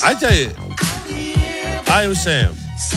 I tell you, I was Sam.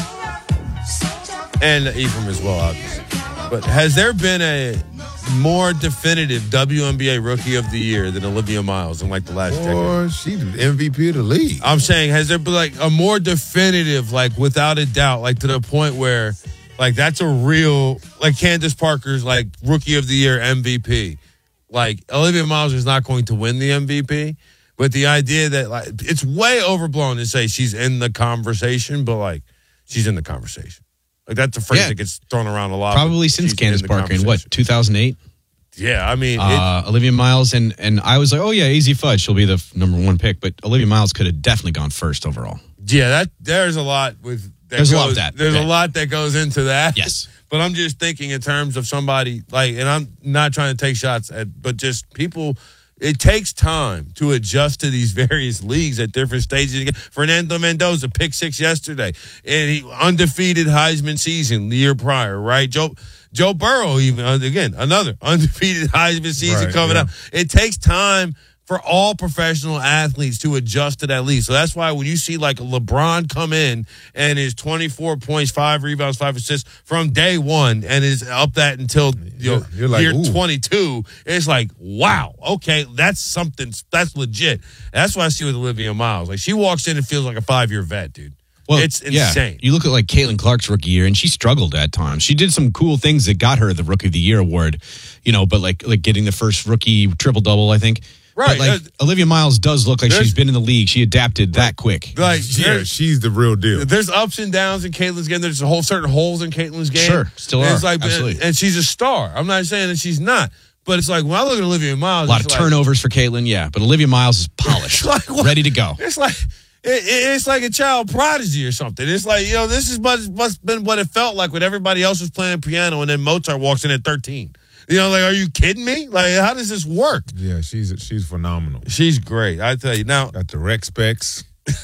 And Ephraim as well, obviously. But has there been a more definitive WNBA Rookie of the Year than Olivia Miles in like the last decade? Or she's MVP of the league. I'm saying, has there been like a more definitive, like without a doubt, like to the point where like that's a real, like Candace Parker's like Rookie of the Year MVP. Like Olivia Miles is not going to win the MVP, but the idea that like it's way overblown to say she's in the conversation, but like she's in the conversation. Like that's a phrase that gets thrown around a lot. Probably since Candace Parker in what, 2008? Yeah, I mean Olivia Miles and I was like, oh yeah, easy fudge. She'll be the number one pick, but Olivia Miles could have definitely gone first overall. Yeah, that there's a lot with. There's a lot of that. There's a lot that goes into that. Yes. But I'm just thinking in terms of somebody like, and I'm not trying to take shots at, but just people, it takes time to adjust to these various leagues at different stages. Fernando Mendoza picked 6 yesterday, and he undefeated Heisman season the year prior, right? Joe Burrow, even again, another undefeated Heisman season coming up. It takes time for all professional athletes to adjust to that league. So that's why when you see like LeBron come in and is 24 points, 5 rebounds, 5 assists from day one and is up that until you're like, year 22, it's like, wow, okay, that's something, that's legit. That's what I see with Olivia Miles. Like she walks in and feels like a 5-year vet, dude. Well, it's insane. Yeah. You look at like Caitlin Clark's rookie year, and she struggled at times. She did some cool things that got her the Rookie of the Year award, but like getting the first rookie triple-double, I think. Right. But like Olivia Miles does look like she's been in the league. She adapted that quick. Like, she's the real deal. There's ups and downs in Caitlin's game. There's certain holes in Caitlin's game. Sure, still are. It's like, absolutely. And she's a star. I'm not saying that she's not. But it's like, when I look at Olivia Miles. A lot of turnovers for Caitlin, yeah. But Olivia Miles is polished, ready to go. It's like... It's like a child prodigy or something. It's like, this is must been what it felt like when everybody else was playing piano and then Mozart walks in at 13. Like, are you kidding me? Like, how does this work? Yeah, she's phenomenal. She's great. I tell you. Now, got the rec specs.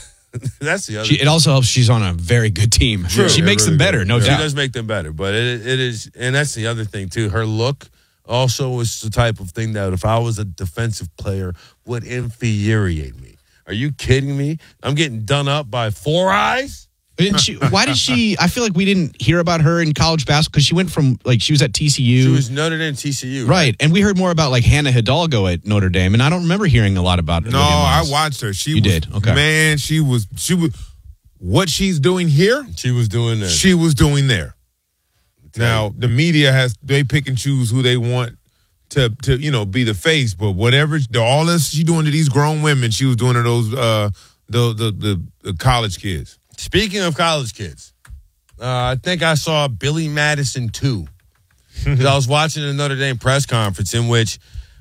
That's the other It also helps she's on a very good team. True. She makes them better, no doubt. She does make them better. But it is, and that's the other thing, too. Her look also is the type of thing that if I was a defensive player would infuriate me. Are you kidding me? I'm getting done up by 4 eyes? Why did she? I feel like we didn't hear about her in college basketball because she went from, like, she was at TCU. She was Notre Dame, TCU. Right. And we heard more about, like, Hannah Hidalgo at Notre Dame, and I don't remember hearing a lot about it. No, I watched her. You did? Okay. Man, she was, what she's doing here, she was doing there. She was doing there. Now, the media they pick and choose who they want to be the face, but whatever all this she's doing to these grown women, she was doing to those the college kids. Speaking of college kids, I think I saw Billy Madison 2. I was watching a Notre Dame press conference in which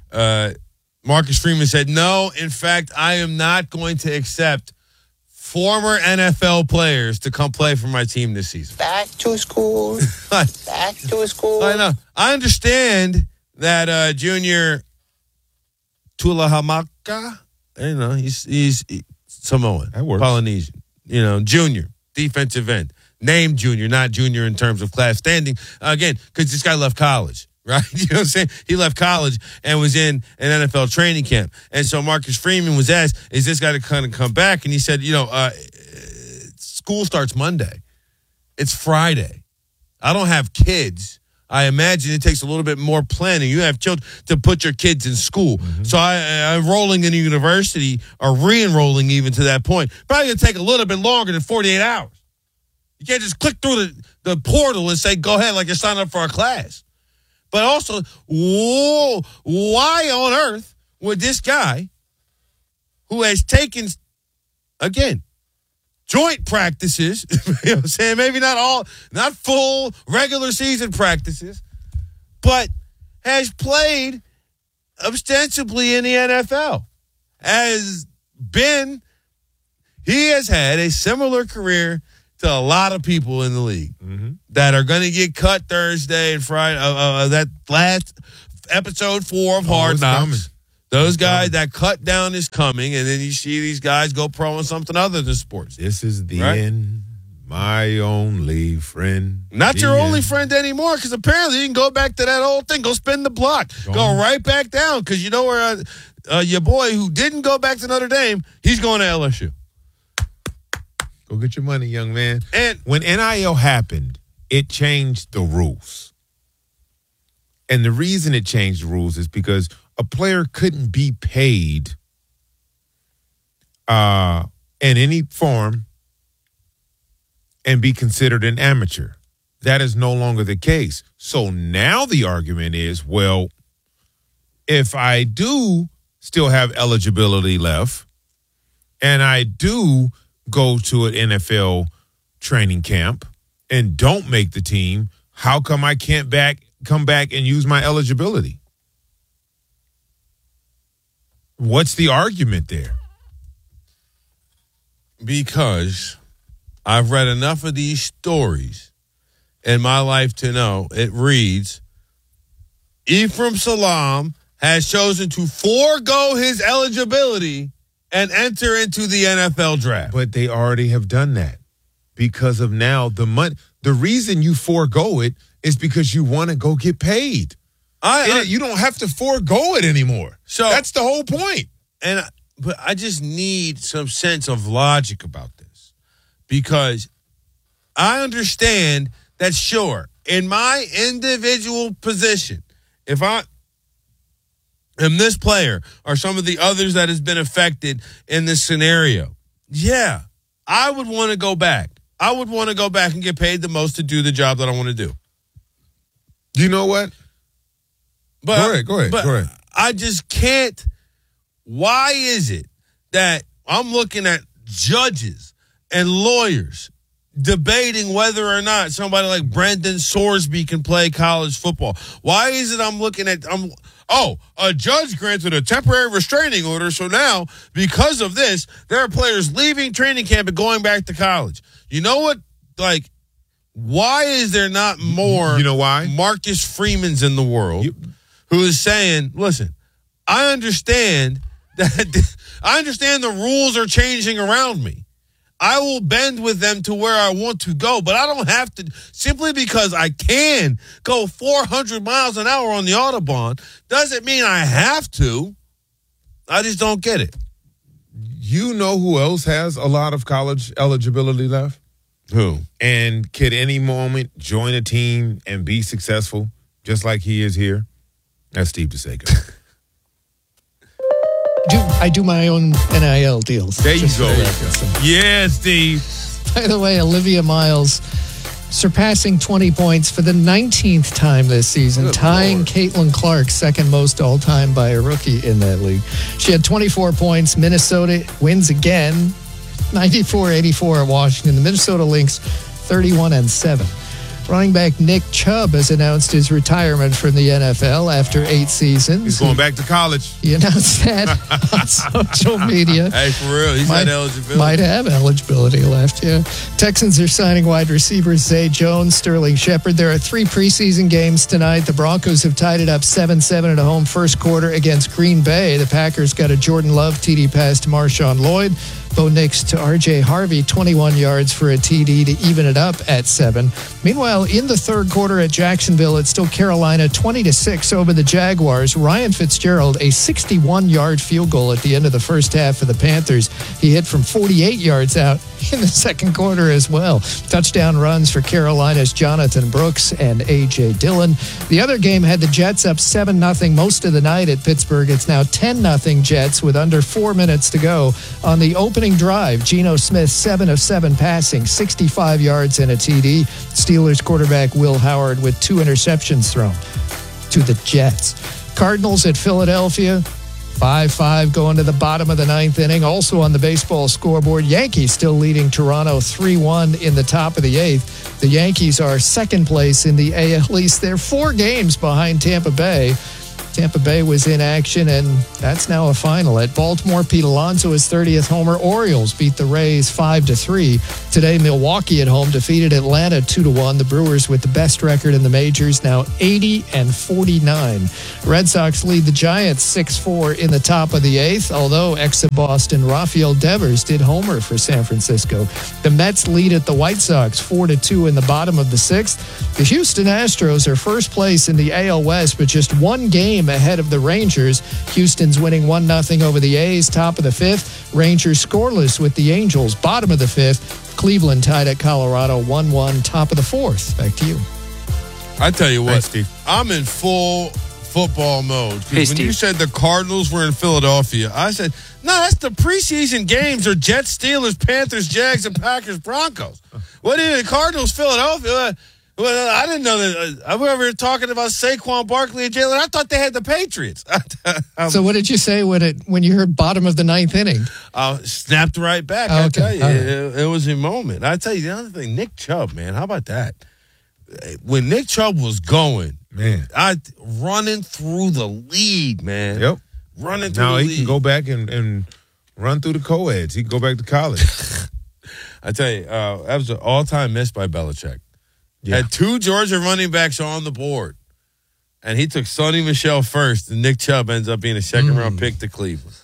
Marcus Freeman said, "No, in fact, I am not going to accept former NFL players to come play for my team this season." Back to school. Back to school. I know. I understand that Junior Tuihalamaka, he's Samoan, that works. Polynesian, junior, defensive end, named junior, not junior in terms of class standing. Again, because this guy left college, right? You know what I'm saying? He left college and was in an NFL training camp. And so Marcus Freeman was asked, is this guy to kind of come back? And he said, school starts Monday. It's Friday. I don't have kids. I imagine it takes a little bit more planning. You have children to put your kids in school. Mm-hmm. So I'm enrolling in a university or re-enrolling even to that point. Probably going to take a little bit longer than 48 hours. You can't just click through the portal and say, go ahead, like you're signing up for a class. But also, why on earth would this guy who has taken, again, joint practices, you know what I'm saying? Maybe not full regular season practices, but has played ostensibly in the NFL. He has had a similar career to a lot of people in the league that are going to get cut Thursday and Friday. That last episode 4 of Hard Knocks. Coming. Those guys, that cut down is coming, and then you see these guys go pro in something other than sports. This is the end, my only friend. Not your only friend anymore, because apparently you can go back to that old thing. Go spin the block. Go right back down, because you know where your boy who didn't go back to Notre Dame, he's going to LSU. Go get your money, young man. And when NIL happened, it changed the rules. And the reason it changed the rules is because a player couldn't be paid in any form and be considered an amateur. That is no longer the case. So now the argument is, well, if I do still have eligibility left and I do go to an NFL training camp and don't make the team, how come I can't come back and use my eligibility? What's the argument there? Because I've read enough of these stories in my life to know it reads, Ephraim Salaam has chosen to forego his eligibility and enter into the NFL draft. But they already have done that because of now the money. The reason you forego it is because you want to go get paid. You don't have to forego it anymore. So that's the whole point. But I just need some sense of logic about this, because I understand that, sure, in my individual position, if I am this player or some of the others that has been affected in this scenario, yeah, I would want to go back. I would want to go back and get paid the most to do the job that I want to do. You know what? But, go ahead. I just can't. Why is it that I'm looking at judges and lawyers debating whether or not somebody like Brendan Sorsby can play college football? Why is it I'm looking at a judge granted a temporary restraining order, so now because of this, there are players leaving training camp and going back to college. You know what? Like, why is there not more? You know why? Marcus Freeman's in the world who is saying, listen, I understand the rules are changing around me. I will bend with them to where I want to go, but I don't have to, simply because I can go 400 miles an hour on the Autobahn doesn't mean I have to. I just don't get it. You know who else has a lot of college eligibility left? Who? And could any moment join a team and be successful just like he is here? That's Steve DeSago. I do my own NIL deals. There you go. Yeah, Steve. By the way, Olivia Miles surpassing 20 points for the 19th time this season, tying Caitlin Clark, second most all-time by a rookie in that league. She had 24 points. Minnesota wins again, 94-84 at Washington. The Minnesota Lynx, 31-7. Running back Nick Chubb has announced his retirement from the NFL after 8 seasons. He's going back to college. He announced that on social media. Hey, for real, he's had eligibility. Might have eligibility left, yeah. Texans are signing wide receivers Zay Jones, Sterling Shepard. There are 3 preseason games tonight. The Broncos have tied it up 7-7 at a home first quarter against Green Bay. The Packers got a Jordan Love TD pass to Marshawn Lloyd. Bo Nix to R.J. Harvey, 21 yards for a TD to even it up at 7. Meanwhile, in the third quarter at Jacksonville, it's still Carolina 20-6 over the Jaguars. Ryan Fitzgerald, a 61-yard field goal at the end of the first half for the Panthers. He hit from 48 yards out in the second quarter as well. Touchdown runs for Carolina's Jonathan Brooks and A.J. Dillon. The other game had the Jets up 7-0 most of the night at Pittsburgh. It's now 10-0 Jets with under 4 minutes to go. On the opening drive, Geno Smith 7 of 7 passing, 65 yards and a TD. Steelers quarterback Will Howard with 2 interceptions thrown to the Jets. Cardinals at Philadelphia, 5-5 going to the bottom of the 9th inning. Also on the baseball scoreboard, Yankees still leading Toronto 3-1 in the top of the 8th. The Yankees are second place in the AL East. They're 4 games behind Tampa Bay. Tampa Bay was in action, and that's now a final. At Baltimore, Pete Alonso, his 30th homer. Orioles beat the Rays 5-3. Today, Milwaukee at home defeated Atlanta 2-1. The Brewers with the best record in the majors, now 80-49. Red Sox lead the Giants 6-4 in the top of the 8th, although ex-Boston Rafael Devers did homer for San Francisco. The Mets lead at the White Sox 4-2 in the bottom of the 6th. The Houston Astros are first place in the AL West, but just 1 game ahead of the Rangers. Houston's winning 1-0 over the A's, top of the 5th. Rangers scoreless with the Angels, bottom of the 5th. Cleveland tied at Colorado 1-1, top of the fourth. Back to you. I tell you what, Thanks, Steve. I'm in full football mode. 'Cause Hey, when Steve. you said the Cardinals were in Philadelphia, I said, no, that's the preseason games are Jets, Steelers, Panthers, Jags, and Packers, Broncos. What is it? Cardinals, Philadelphia? Well, I didn't know that. We were talking about Saquon Barkley and Jalen. I thought they had the Patriots. So what did you say when you heard bottom of the ninth inning? Snapped right back. Oh, I okay. tell you, All right. it was a moment. I tell you the other thing, Nick Chubb, man, how about that? When Nick Chubb was going, Man. Running through the lead, man. Yep. Running through Now the he lead. can go back and run through the co-eds. He can go back to college. I tell you, that was an all-time miss by Belichick. Yeah. Had two Georgia running backs on the board, and he took Sonny Michel first, and Nick Chubb ends up being a second-round pick to Cleveland.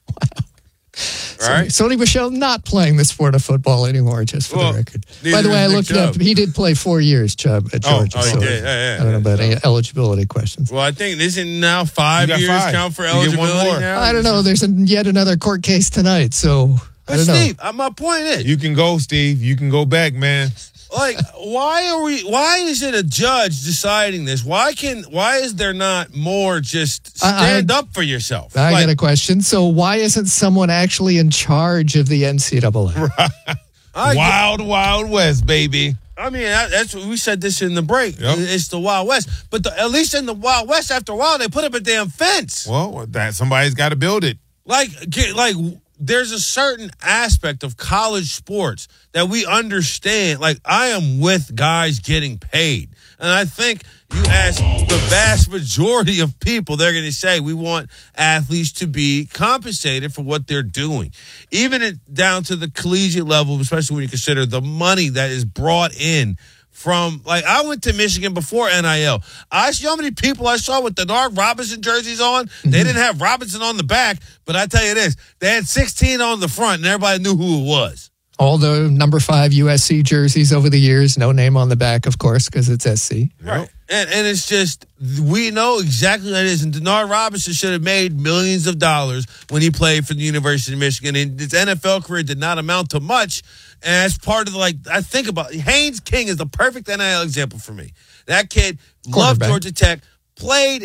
All right? Sony Michel not playing the sport of football anymore, just for Well, the record. neither By the way, I is Nick looked it up. Chubb. He did play 4 years, Chubb, at Georgia. he so did. Yeah, I don't know about any eligibility questions. Well, I think isn't now 5 You got years 5. count for You get one eligibility more. now? I don't know. There's yet another court case tonight, so I But don't know. Steve, my point is, You can go, Steve. You can go back, man. like, why is it a judge deciding this? Why is there not more just stand up for yourself? I Like, got a question. So why isn't someone actually in charge of the NCAA? Wild, wild west, baby. I mean, that's what we said this in the break. Yep. It's the Wild West. But at least in the Wild West, after a while, they put up a damn fence. Well, somebody's got to build it. Like there's a certain aspect of college sports that we understand. Like, I am with guys getting paid. And I think you ask the vast majority of people, they're going to say we want athletes to be compensated for what they're doing. Even down to the collegiate level, especially when you consider the money that is brought in from, like, I went to Michigan before NIL. I see how many people I saw with Denard Robinson jerseys on. They didn't have Robinson on the back, but I tell you this, they had 16 on the front, and everybody knew who it was. All the number 5 USC jerseys over the years, no name on the back, of course, because it's SC. Right. And it's just, we know exactly what it is. And Denard Robinson should have made millions of dollars when he played for the University of Michigan. And his NFL career did not amount to much. And that's part of I think about Haynes King is the perfect NIL example for me. That kid loved Georgia Tech, played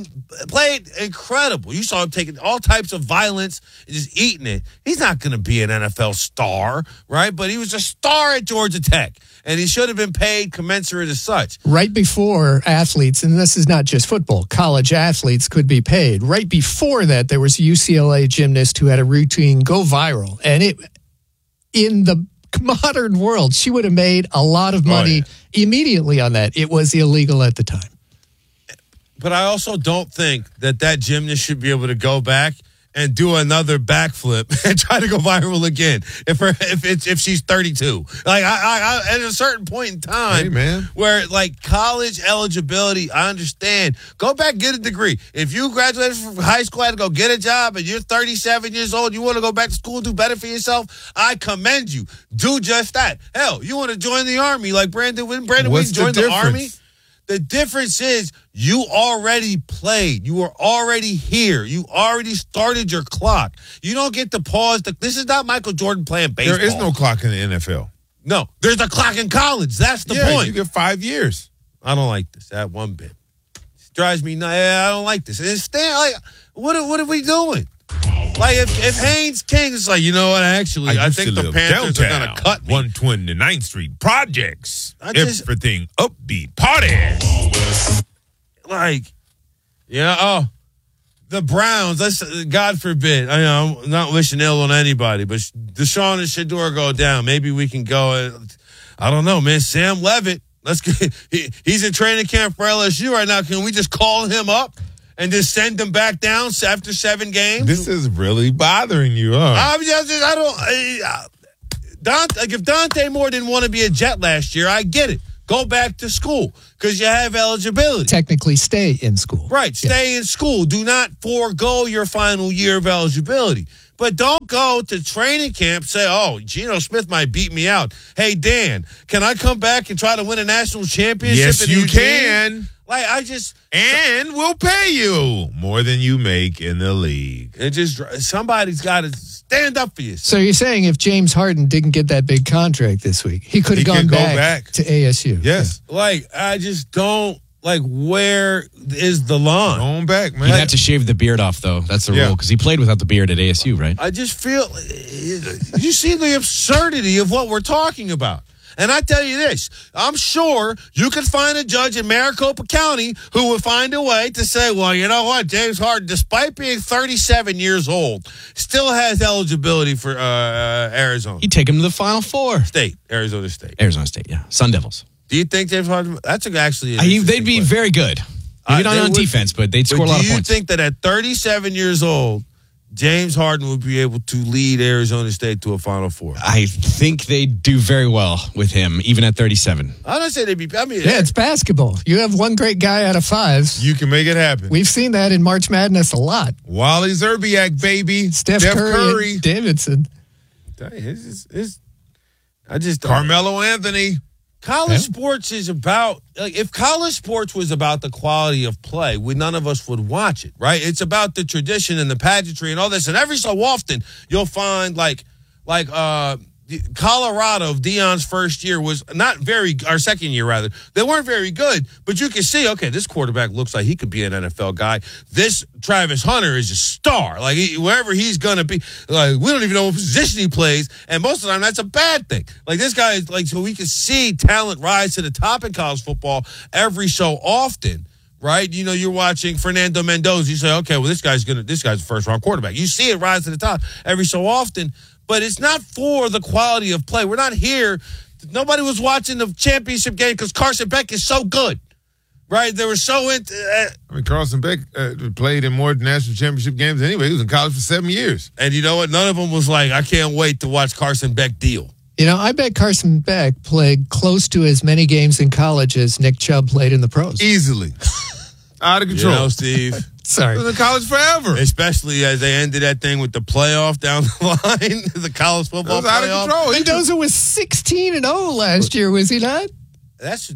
incredible. You saw him taking all types of violence and just eating it. He's not going to be an NFL star, right? But he was a star at Georgia Tech, and he should have been paid commensurate as such. Right before athletes, and this is not just football, college athletes could be paid. Right before that, there was a UCLA gymnast who had a routine go viral. And in the modern world, she would have made a lot of money immediately on that. It was illegal at the time. But I also don't think that gymnast should be able to go back and do another backflip and try to go viral again if she's 32. Like I at a certain point in time, Hey, man. where like college eligibility, I understand. Go back, get a degree. If you graduated from high school, had to go get a job, and you're 37 years old, you want to go back to school and do better for yourself, I commend you. Do just that. Hell, you want to join the Army like Brandon Wheaton What's the joined the difference? Army? The difference is you already played. You were already here. You already started your clock. You don't get to pause. This is not Michael Jordan playing baseball. There is no clock in the NFL. No, there's a clock in college. That's the point. You get 5 years. I don't like this. That one bit. It drives me nuts. I don't like this. And like, what are we doing? Like, if Haynes King is like, you know what, actually, I think the Panthers are going to cut me. 129th Street Projects. Everything upbeat parties. Like, the Browns, God forbid. I'm not wishing ill on anybody, but Deshaun and Shedeur go down. Maybe we can go, I don't know, man. Sam Levitt, he's in training camp for LSU right now. Can we just call him up and just send him back down after 7 games? This is really bothering you, huh? If Dante Moore didn't want to be a Jet last year, I get it. Go back to school because you have eligibility. Technically stay in school. Right. Stay in school. Do not forego your final year of eligibility. But don't go to training camp, say, oh, Geno Smith might beat me out. Hey, Dan, can I come back and try to win a national championship? Yes, in you Eugene? can. Like, I just... And we'll pay you more than you make in the league. It just... Somebody's got to stand up for you. So you're saying if James Harden didn't get that big contract this week, he could have gone could go back back. to ASU. Yes. Like, I just don't... Like, where is the line? Going back, man. He'd have to shave the beard off, though. That's the rule, because he played without the beard at ASU, right? I just feel... You see the absurdity of what we're talking about. And I tell you this, I'm sure you could find a judge in Maricopa County who would find a way to say, well, you know what, James Harden, despite being 37 years old, still has eligibility for Arizona. He'd take him to the Final Four. Arizona State. Arizona State, yeah. Sun Devils. Do you think James Harden, that's actually an They'd interesting be question. very good. Maybe not they on would- defense, but they'd score a lot of points. Do you think that at 37 years old, James Harden would be able to lead Arizona State to a Final Four? I think they do very well with him, even at 37. I don't say they'd be, I mean, Yeah, it's basketball. You have one great guy out of 5. You can make it happen. We've seen that in March Madness a lot. Wally Zerbiak, baby. Steph Curry. Davidson. I just don't. Carmelo Anthony. College sports is about, like, if college sports was about the quality of play, none of us would watch it, right? It's about the tradition and the pageantry and all this. And every so often, you'll find, like Colorado of Deion's first year was second year rather. They weren't very good, but you can see, okay, this quarterback looks like he could be an NFL guy. This Travis Hunter is a star. Like, wherever he's going to be, like, we don't even know what position he plays, and most of the time that's a bad thing. Like, this guy is, like, so we can see talent rise to the top in college football every so often. Right? You know, you're watching Fernando Mendoza. You say, okay, well, this guy's a first-round quarterback. You see it rise to the top every so often, but it's not for the quality of play. We're not here. Nobody was watching the championship game because Carson Beck is so good. Right? They were so into I mean, Carson Beck played in more national championship games anyway. He was in college for 7 years. And you know what? None of them was like, I can't wait to watch Carson Beck deal. You know, I bet Carson Beck played close to as many games in college as Nick Chubb played in the pros. Easily. Out of control. You know, Steve. Sorry. He was in college forever. Especially as they ended that thing with the playoff down the line, the college football It was out playoff. of control. Mendoza was 16-0 last year, was he not? That's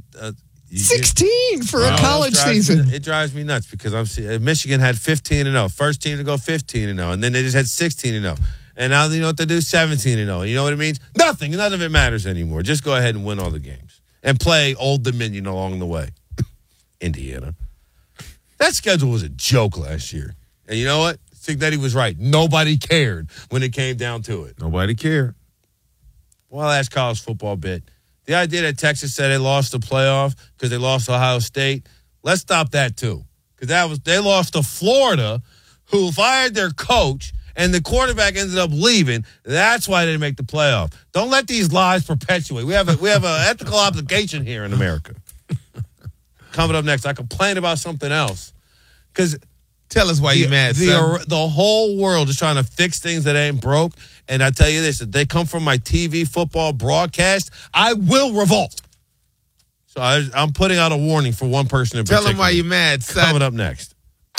16 for a college season. It drives me nuts because I'm seeing Michigan had 15-0, first team to go 15-0, and then they just had 16-0, and now you know what they do, 17-0. You know what it means? Nothing. None of it matters anymore. Just go ahead and win all the games and play Old Dominion along the way. Indiana. That schedule was a joke last year, and you know what? Cignetti was right. Nobody cared when it came down to it. Nobody cared. Well, that's college football bit. The idea that Texas said they lost the playoff because they lost to Ohio State, let's stop that too. Because they lost to Florida, who fired their coach, and the quarterback ended up leaving. That's why they didn't make the playoff. Don't let these lies perpetuate. We have an ethical obligation here in America. Coming up next, I complain about something else. Because tell us why you mad, son. The whole world is trying to fix things that ain't broke. And I tell you this, if they come from my TV football broadcast, I will revolt. So I'm putting out a warning for one person in particular. Tell them why you mad, son. Coming up next.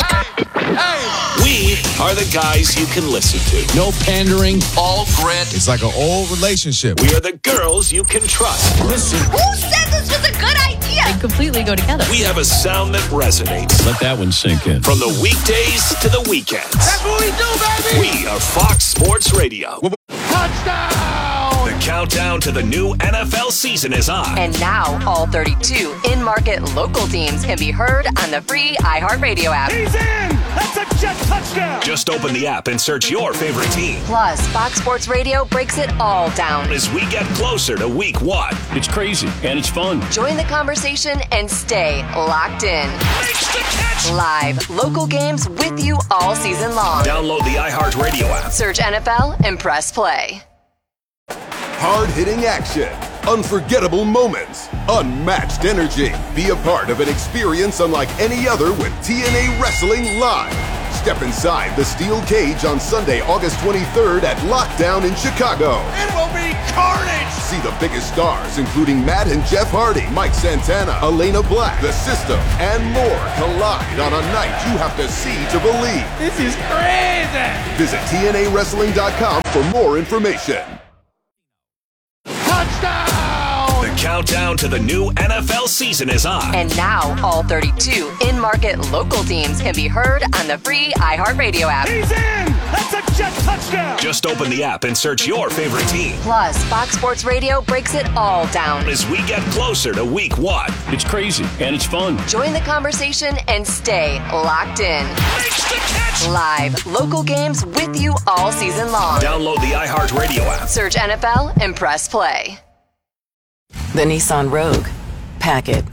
We are the guys you can listen to. No pandering, all grit. It's like an old relationship. We are the girls you can trust. Listen. Who said this was a good idea? They completely go together. We have a sound that resonates. Let that one sink in. From the weekdays to the weekends. That's what we do, baby! We are Fox Sports Radio. Touchdown! The countdown to the new NFL season is on. And now, all 32 in-market local teams can be heard on the free iHeartRadio app. He's in! That's a jet touchdown! Just open the app and search your favorite team. Plus, Fox Sports Radio breaks it all down. As we get closer to week 1. It's crazy and it's fun. Join the conversation and stay locked in. Makes the catch! Live, local games with you all season long. Download the iHeartRadio app. Search NFL and press play. Hard-hitting action, unforgettable moments, unmatched energy. Be a part of an experience unlike any other with TNA Wrestling Live. Step inside the steel cage on Sunday, August 23rd at Lockdown in Chicago. It will be carnage! See the biggest stars, including Matt and Jeff Hardy, Mike Santana, Elena Black, The System, and more collide on a night you have to see to believe. This is crazy! Visit TNAWrestling.com for more information. Touchdown! The countdown to the new NFL season is on. And now, all 32 in-market local teams can be heard on the free iHeartRadio app. He's in! That's a jet touchdown! Just open the app and search your favorite team. Plus, Fox Sports Radio breaks it all down as we get closer to week 1. It's crazy, and it's fun. Join the conversation and stay locked in. Makes the catch! Live, local games with you all season long. Download the iHeartRadio app. Search NFL and press play. The Nissan Rogue. Pack it.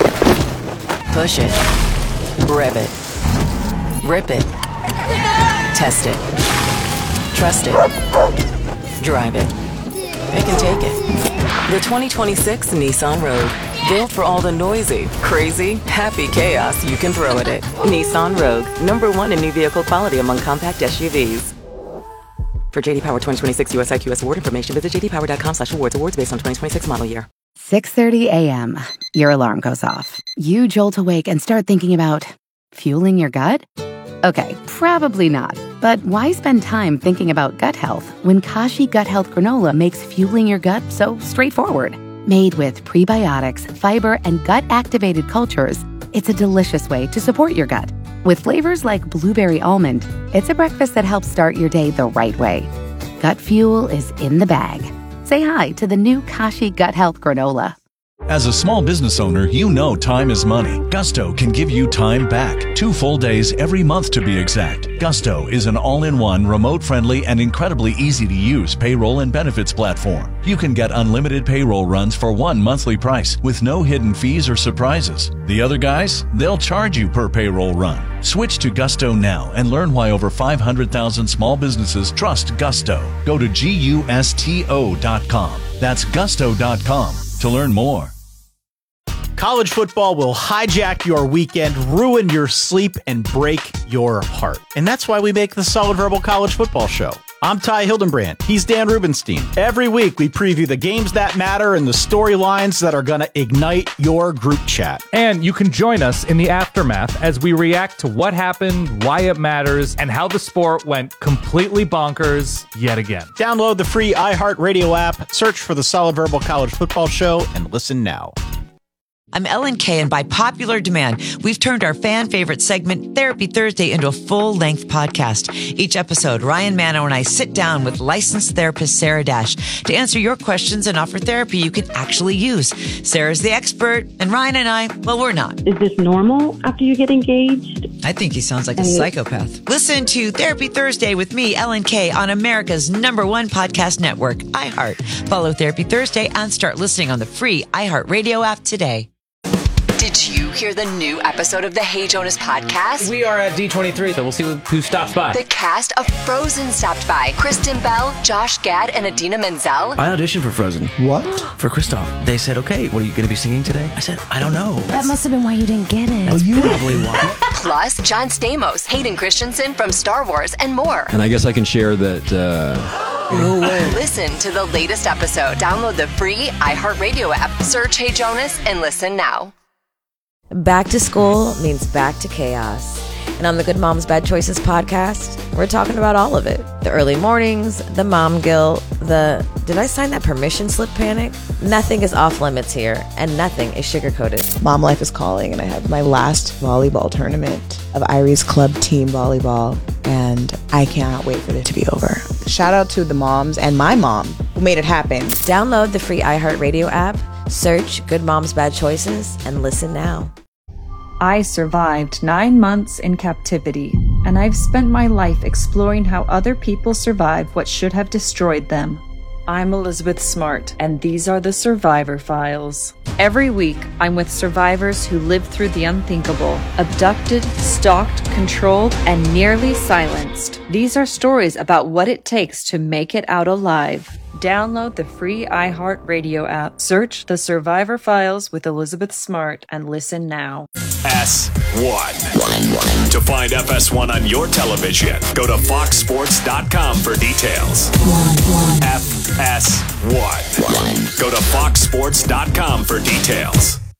Push it. Rev it. Rip it. Test it. Trust it. Drive it. It can take it. The 2026 Nissan Rogue. Built for all the noisy, crazy, happy chaos you can throw at it. Nissan Rogue. #1 in new vehicle quality among compact SUVs. For JD Power 2026 US IQS award information, visit jdpower.com/awards. Awards based on 2026 model year. 6:30 a.m. Your alarm goes off. You jolt awake and start thinking about fueling your gut? Okay, probably not. But why spend time thinking about gut health when Kashi Gut Health Granola makes fueling your gut so straightforward? Made with prebiotics, fiber, and gut-activated cultures, it's a delicious way to support your gut. With flavors like blueberry almond, it's a breakfast that helps start your day the right way. Gut fuel is in the bag. Say hi to the new Kashi Gut Health Granola. As a small business owner, you know time is money. Gusto can give you time back. 2 full days every month to be exact. Gusto is an all-in-one, remote-friendly, and incredibly easy-to-use payroll and benefits platform. You can get unlimited payroll runs for one monthly price with no hidden fees or surprises. The other guys, they'll charge you per payroll run. Switch to Gusto now and learn why over 500,000 small businesses trust Gusto. Go to GUSTO.com. That's Gusto.com to learn more. College football will hijack your weekend, ruin your sleep, and break your heart. And that's why we make the Solid Verbal College Football Show. I'm Ty Hildenbrand. He's Dan Rubenstein. Every week, we preview the games that matter and the storylines that are going to ignite your group chat. And you can join us in the aftermath as we react to what happened, why it matters, and how the sport went completely bonkers yet again. Download the free iHeartRadio app, search for the Solid Verbal College Football Show, and listen now. I'm Ellen Kay, and by popular demand, we've turned our fan favorite segment, Therapy Thursday, into a full-length podcast. Each episode, Ryan Manno and I sit down with licensed therapist Sarah Dash to answer your questions and offer therapy you can actually use. Sarah's the expert, and Ryan and I, well, we're not. Is this normal after you get engaged? I think he sounds like a psychopath. Listen to Therapy Thursday with me, Ellen Kay, on America's #1 podcast network, iHeart. Follow Therapy Thursday and start listening on the free iHeartRadio app today. Did you hear the new episode of the Hey Jonas podcast? We are at D23, so we'll see who stops by. The cast of Frozen stopped by. Kristen Bell, Josh Gad, and Idina Menzel. I auditioned for Frozen. What? For Kristoff. They said, okay, what are you going to be singing today? I said, I don't know. That must have been why you didn't get it. That's probably why. Plus, John Stamos, Hayden Christensen from Star Wars, and more. And I guess I can share that... No way. Listen to the latest episode. Download the free iHeartRadio app. Search Hey Jonas and listen now. Back to school means back to chaos. And on the Good Moms Bad Choices podcast, we're talking about all of it. The early mornings, the mom guilt, the did I sign that permission slip panic? Nothing is off limits here, and nothing is sugar-coated. Mom life is calling, and I have my last volleyball tournament of Irie's Club Team Volleyball, and I cannot wait for it to be over. Shout out to the moms and my mom who made it happen. Download the free iHeartRadio app, search Good Moms Bad Choices, and listen now. I survived 9 months in captivity, and I've spent my life exploring how other people survive what should have destroyed them. I'm Elizabeth Smart, and these are the Survivor Files. Every week, I'm with survivors who lived through the unthinkable, abducted, stalked, controlled, and nearly silenced. These are stories about what it takes to make it out alive. Download the free iHeartRadio app. Search The Survivor Files with Elizabeth Smart and listen now. FS1. To find FS1 on your television, go to foxsports.com for details. FS1. Go to foxsports.com for details.